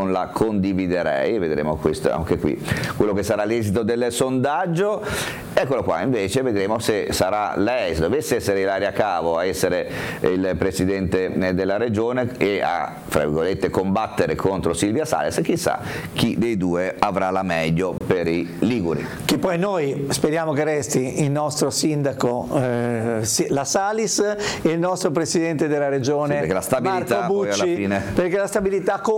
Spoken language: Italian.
non la condividerei, vedremo questo anche qui, quello che sarà l'esito del sondaggio. Eccolo qua, invece vedremo se sarà lei, se dovesse essere Ilaria Cavo a essere il presidente della regione e a, fra virgolette, combattere contro Silvia Salis, chissà chi dei due avrà la meglio per i liguri. Che poi noi speriamo che resti il nostro sindaco la Salis e il nostro presidente della regione, sì, perché la stabilità Marco Bucci, poi alla fine... perché la stabilità